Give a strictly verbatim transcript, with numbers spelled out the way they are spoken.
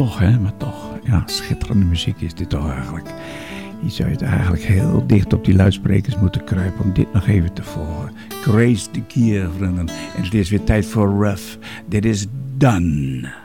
toch, hè, maar toch. Ja, schitterende muziek is dit toch eigenlijk. Je zou het eigenlijk heel dicht op die luidsprekers moeten kruipen om dit nog even te volgen. Grace de Kier, vrienden. En het is weer tijd voor Rough. Dit is Done.